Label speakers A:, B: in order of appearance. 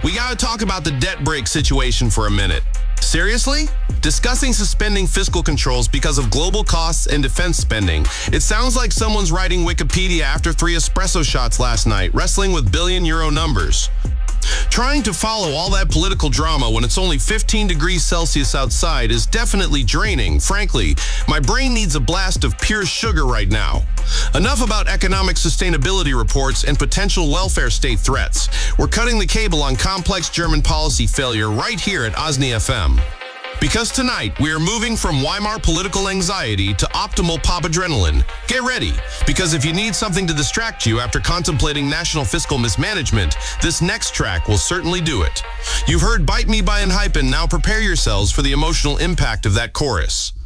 A: we gotta talk about the debt break situation for a minute. Seriously? Discussing suspending fiscal controls because of global costs and defense spending. It sounds like someone's writing Wikipedia after 3 espresso shots last night, wrestling with billion-euro numbers. Trying to follow all that political drama when it's only 15 degrees Celsius outside is definitely draining. Frankly, my brain needs a blast of pure sugar right now. Enough about economic sustainability reports and potential welfare state threats. We're cutting the cable on complex German policy failure right here at OSNI FM. Because tonight, we are moving from Weimar political anxiety to optimal pop adrenaline. Get ready, because if you need something to distract you after contemplating national fiscal mismanagement, this next track will certainly do it. You've heard Bite Me by Enhypen, now prepare yourselves for the emotional impact of that chorus.